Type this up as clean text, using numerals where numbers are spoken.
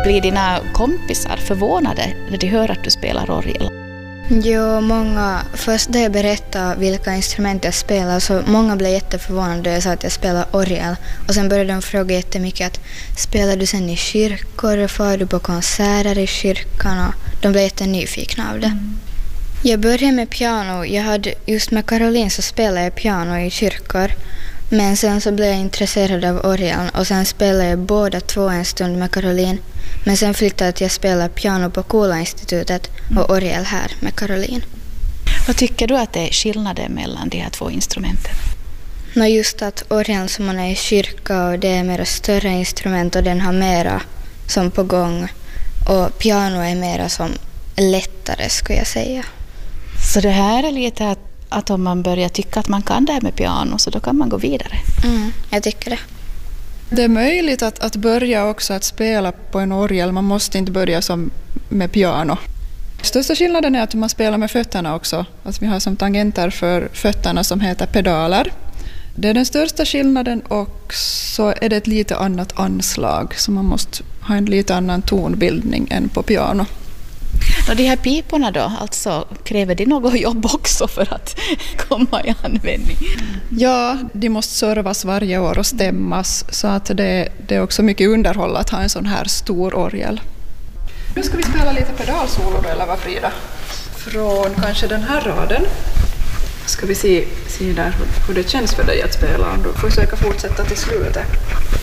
Blir dina kompisar förvånade när de hör att du spelar orgel? Jo, många. Först när jag berättade vilka instrument jag spelar så många blev jätteförvånade när jag sa att jag spelar orgel. Och sen började de fråga jättemycket att spelar du sen i kyrkor, får du på konserter i kyrkan? Och de blev jättenyfikna av det. Jag började med piano. Just med Caroline så spelade jag piano i kyrkor. Men sen så blev jag intresserad av orgeln och sen spelade jag båda två en stund med Caroline. Men sen flyttade jag till att spela piano på Kula-institutet och orgel här med Caroline. Vad tycker du att det är skillnaden mellan de här två instrumenten? Just att orgeln som man är i kyrka och det är mer större instrument och den har mera som på gång. Och piano är mera som lättare skulle jag säga. Så det här är lite att om man börjar tycka att man kan det här med piano så då kan man gå vidare. Jag tycker det. Det är möjligt att börja också att spela på en orgel. Man måste inte börja som med piano. Största skillnaden är att man spelar med fötterna också. Att vi har som tangenter för fötterna som heter pedaler. Det är den största skillnaden och så är det ett lite annat anslag. Så man måste ha en lite annan tonbildning än på piano. Och de här piporna då, alltså kräver de något jobb också för att komma i användning? Ja, de måste servas varje år och stämmas så att det är också mycket underhåll att ha en sån här stor orgel. Nu ska vi spela lite pedalsolor eller vad, Frida? Från kanske den här raden. Ska vi se där hur det känns för dig att spela om du försöker fortsätta till slutet.